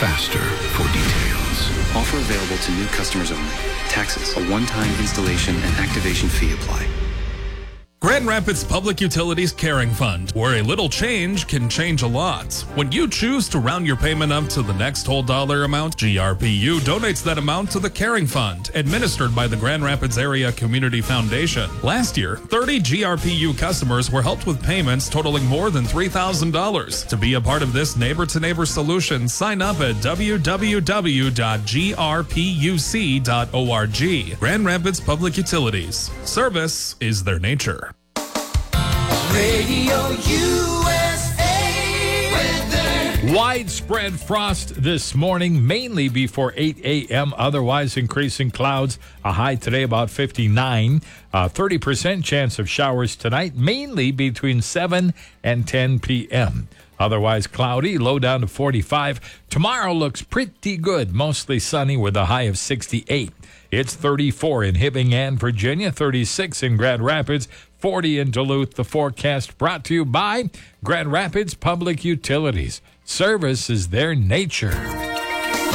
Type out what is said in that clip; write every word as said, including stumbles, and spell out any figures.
faster for details. Offer available to new customers only. Taxes, a one-time installation and activation fee apply. Grand Rapids Public Utilities Caring Fund, where a little change can change a lot. When you choose to round your payment up to the next whole dollar amount, G R P U donates that amount to the Caring Fund, administered by the Grand Rapids Area Community Foundation. Last year, thirty G R P U customers were helped with payments totaling more than three thousand dollars. To be a part of this neighbor-to-neighbor solution, sign up at w w w dot g r p u c dot org. Grand Rapids Public Utilities. Service is their nature. Radio U S A weather. Widespread frost this morning, mainly before eight a.m. Otherwise, increasing clouds. A high today about fifty-nine. Uh, thirty percent chance of showers tonight, mainly between seven and ten p.m. Otherwise cloudy, low down to forty-five. Tomorrow looks pretty good, mostly sunny with a high of sixty-eight. It's thirty-four in Hibbing and Virginia, thirty-six in Grand Rapids, forty in Duluth. The forecast brought to you by Grand Rapids Public Utilities. Service is their nature.